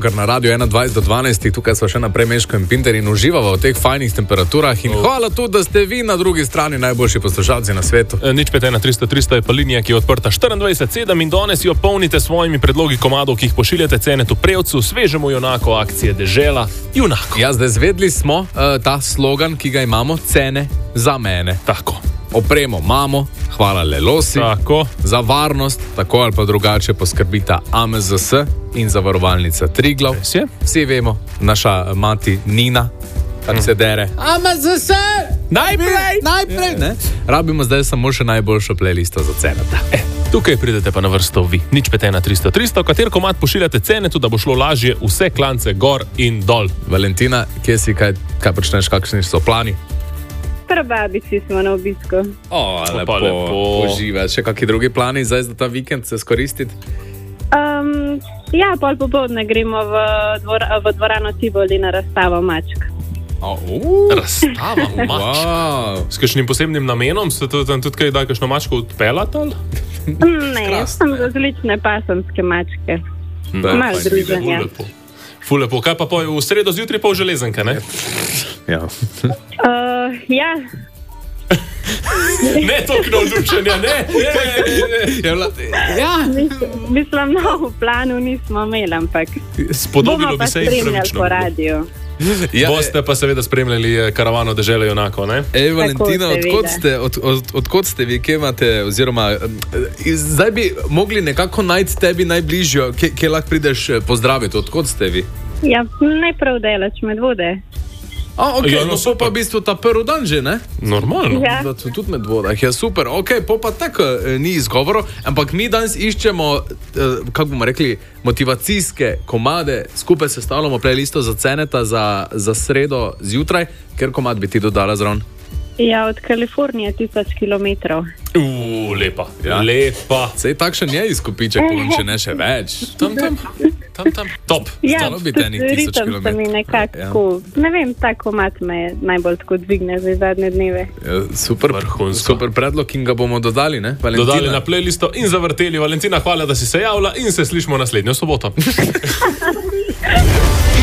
Ravnokar na radiju 21 do 12, tukaj smo še naprej Meško in Pinter in uživamo v teh fajnih temperaturah in hvala tudi, da ste vi na drugi strani najboljši poslušalci na svetu. Nič 51300 je pa linija, ki je odprta 24/7 in danes jo polnite s svojimi predlogi komadov, ki jih pošiljate Cenetu Prevcu, svežemu junako akcije Dežela, junako. Ja, zdaj zvedli smo ta slogan, ki ga imamo, cene za mene. Tako. Opremo imamo, hvala Lelosi. Tako. Za varnost, tako ali pa drugače poskrbita AMZS in zavarovalnica Triglav. Vsi vemo, naša mati Nina, kak se dere. AMZS! Najprej! Ne? Rabimo zdaj samo še najboljšo playlisto za Ceneta. Tukaj pridete pa na vrsto vi. Nič 51300, kater komad pošiljate Cenetu, da bo šlo lažje vse klance gor in dol. Valentina, kje si, kaj počneš, kakšni so plani? Pri babici smo na obisku. Lepo. Uživaj. Še kakšni drugi plani zdaj za ta vikend se skoristiti? Ja, pol popoldne gremo v dvorano Tivoli na razstavo mačk. Razstava mačk? Wow. S kakšnim posebnim namenom? Se tam tudi kaj da kakšno mačko odpeljati? Ne, sem različne pasemske mačke. Malo druženja. Ful lepo. Kaj pa v sredo zjutraj pa v železenke, ne? Ja. Ja. Ne toliko navdušenja, ne? Ja. Mislim, v planu nismo imeli, ampak spodobilo bi se jim pravično. Po radiju. Ja, boste pa seveda spremljali karavano Dežele junako, ne? Valentina, odkot ste vi, kje imate, oziroma zdaj bi mogli nekako najti tebi najbližjo, kje lahko prideš pozdraviti, odkot ste vi? Ja, najprav delač Medvode. Ja, no so pa v bistvu ta prvi dan že, ne? Normalno. Ja. Tudi Medvodah, ja super, pa tako ni izgovorov, ampak mi danes iščemo, kako bomo rekli, motivacijske komade, skupaj sestavljamo playlisto za Ceneta za sredo zjutraj, ker komad bi ti dodala zraven? Ja, od Kalifornije 1000 kilometrov. Lepa, ja. Lepa. Sej takšen je izkupiček, če ne še več. Tam. Top. Ja, ritem se mi nekako, ne vem, ta komad me najbolj tako dvigne za zadnje dneve. Ja, super predlog in ga bomo dodali, ne? Valentina. Dodali na playlisto in zavrteli. Valentina, hvala, da si se javila in se slišimo naslednjo soboto.